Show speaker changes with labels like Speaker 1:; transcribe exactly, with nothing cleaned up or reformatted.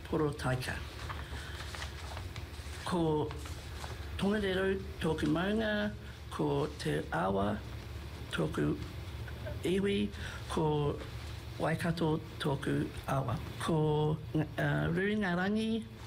Speaker 1: Porotaika. Ko Tongariro tōku maunga, ko Te Awa tōku iwi, ko Waikato tōku awa. Ko uh, Ruringarangi